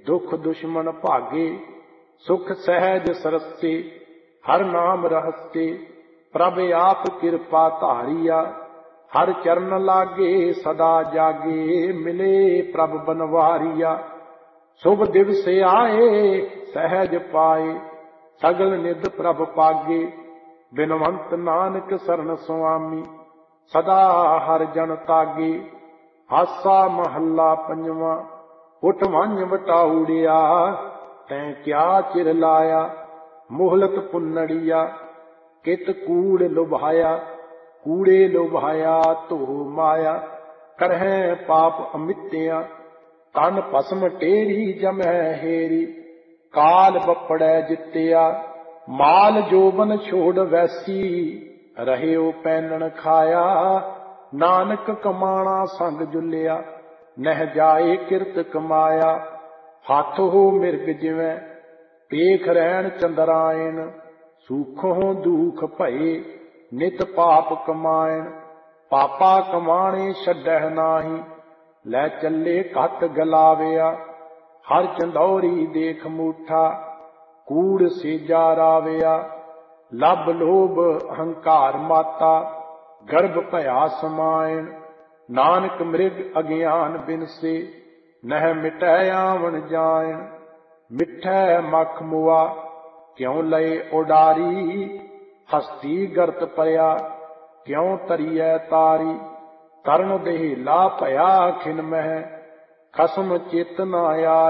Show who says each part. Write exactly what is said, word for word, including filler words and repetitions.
Speaker 1: दुख दुश्मन भागे। सुख सहज सरस्ते हर नाम रहस्ते। प्रभ आप कृपा धारिया हर चरण लागे। सदा जागे मिले प्रभ बनवारिया। शुभ दिवस आए सहज पाए सगल निध प्रभ पागे। बिनवंत नानक सरन सुआमी सदा हर जन तागे। हासा महला पंजवा उठ वंज वटाउड़िया। तैं क्या चिर लाया मोहलत पुन्नड़िया। कित कूड़ लुभाया कूड़े लुभाया तो माया। करहै पाप अमित्या तन भस्म टेरी जमै हेरी। काल बपड़ै जित्या माल जोबन छोड़ वैसी। ਰਹਿਓ ਪੈਨਣ ਖਾਇਆ ਨਾਨਕ ਕਮਾਣਾ ਸੰਗ ਜੁਲਿਆ। ਨਹਿ ਜਾਏ ਕਿਰਤ ਕਮਾਇਆ ਹੱਥ ਹੋ ਮਿਰਗ ਜਿਵੇਂ। ਪੇਖ ਰਹਿਣ ਚੰਦਰਾਇਣ ਸੂਖੋਂ ਦੁਖ ਭਏ। ਨਿਤ ਪਾਪ ਕਮਾਇਣ ਪਾਪਾ ਕਮਾਣੇ ਛੱਡਹਿ ਨਾਹੀ। ਲੈ ਚੱਲੇ ਘਟ ਗਲਾਵਿਆ ਹਰ ਚੰਦੌਰੀ ਦੇਖ ਮੂਠਾ। ਕੂੜ ਸੇਜਾ ਰਾਵਿਆ ਲੱਭ ਲੋਭ ਅਹੰਕਾਰ ਮਾਤਾ। ਗਰਭ ਭਇਆ ਸਮਾਇਣ ਨਾਨਕ ਮ੍ਰਿਗ ਅਗਿਆਨ ਬਿਨਸੇ। ਨਹਿ ਮਿਟੈ ਆਵਣ ਜਾਇਣ ਮਿੱਠੈ ਮਖ ਮੁਆ। ਕਿਉ ਲਏ ਉਡਾਰੀ ਹਸਤੀ ਗਰਤ ਪਰਿਆ। ਕਿਉ ਤਰੀਐ ਤਾਰੀ ਤਰਨ ਦੇਹ ਲਾ ਭਇਆ ਖਿਨ ਮਹਿ। ਖਸਮ ਚਿਤ ਨ ਆਇਆ